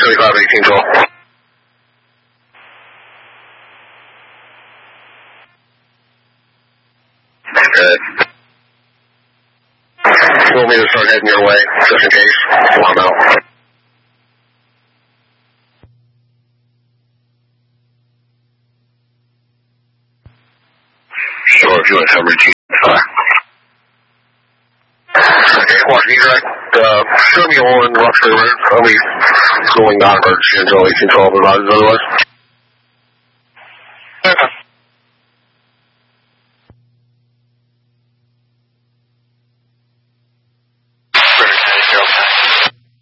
1812. Okay. You want me to start heading your way, just in case? Well, I'm out. Sure, if you want to have routine. Okay, Washington direct. Show me on Roxbury Road. I'll be going non-emergency until 1812, but otherwise.